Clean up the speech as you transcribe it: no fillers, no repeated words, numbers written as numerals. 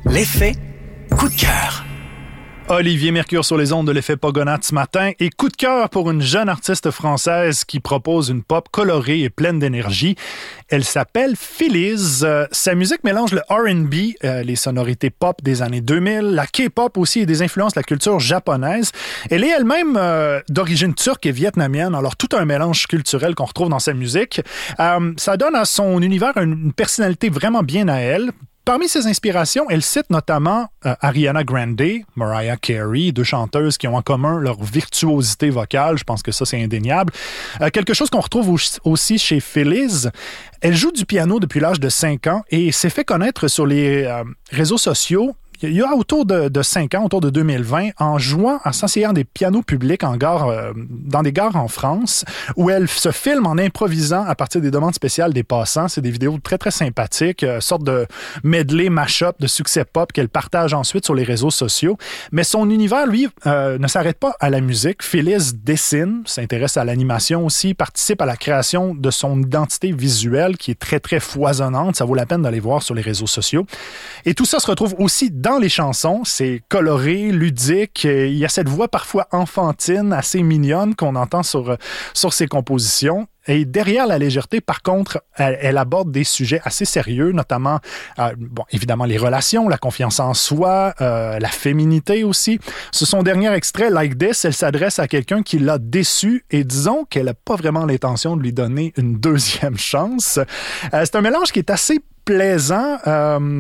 L'effet coup de cœur. Olivier Mercure sur les ondes de l'effet Pogonath ce matin et coup de cœur pour une jeune artiste française qui propose une pop colorée et pleine d'énergie. Elle s'appelle Phillies. Sa musique mélange le R&B, les sonorités pop des années 2000, la K-pop aussi et des influences de la culture japonaise. Elle est elle-même d'origine turque et vietnamienne, alors tout un mélange culturel qu'on retrouve dans sa musique. Ça donne à son univers une personnalité vraiment bien à elle. Parmi ses inspirations, elle cite notamment Ariana Grande, Mariah Carey, deux chanteuses qui ont en commun leur virtuosité vocale. Je pense que ça, c'est indéniable. Quelque chose qu'on retrouve aussi chez Phillies. Elle joue du piano depuis l'âge de 5 ans et s'est fait connaître sur les réseaux sociaux il y a autour de 5 ans, autour de 2020, en jouant, en s'asseyant des pianos publics en gare, dans des gares en France, où elle se filme en improvisant à partir des demandes spéciales des passants. C'est des vidéos très, très sympathiques, sorte de medley, mash-up de succès pop qu'elle partage ensuite sur les réseaux sociaux. Mais son univers, lui, ne s'arrête pas à la musique. Phillies dessine, s'intéresse à l'animation aussi, participe à la création de son identité visuelle qui est très, très foisonnante. Ça vaut la peine d'aller voir sur les réseaux sociaux. Et tout ça se retrouve aussi dans les chansons. C'est coloré, ludique. Il y a cette voix parfois enfantine, assez mignonne qu'on entend sur ses compositions. Et derrière la légèreté, par contre, elle aborde des sujets assez sérieux, notamment, évidemment, les relations, la confiance en soi, la féminité aussi. Sur son dernier extrait, Like This, elle s'adresse à quelqu'un qui l'a déçu et disons qu'elle n'a pas vraiment l'intention de lui donner une deuxième chance. C'est un mélange qui est assez plaisant.